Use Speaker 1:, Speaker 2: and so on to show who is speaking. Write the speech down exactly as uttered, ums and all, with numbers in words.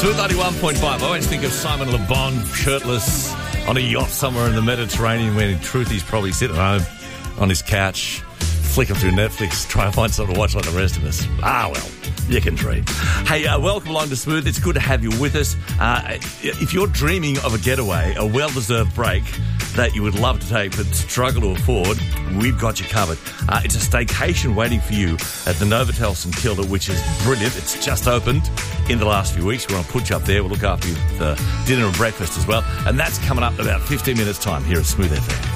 Speaker 1: Smooth ninety-one point five. I always think of Simon Le Bon shirtless on a yacht somewhere in the Mediterranean when in truth he's probably sitting at home on his couch, flicking through Netflix, trying to find something to watch like the rest of us. Ah, well, you can dream. Hey, uh, welcome along to Smooth. It's good to have you with us. Uh, if you're dreaming of a getaway, a well-deserved break that you would love to take but struggle to afford, we've got you covered. Uh, it's a staycation waiting for you at the Novotel St Kilda, which is brilliant. It's just opened in the last few weeks. We want to put you up there. We'll look after you with uh, dinner and breakfast as well. And that's coming up in about fifteen minutes' time here at Smooth F M.